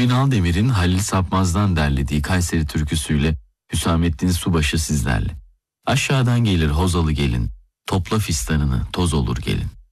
Emin Aldemir'in Halil Sapmaz'dan derlediği Kayseri türküsüyle Hüsamettin Subaşı sizlerle. Aşağıdan gelir Hozalı gelin, topla fistanını toz olur gelin.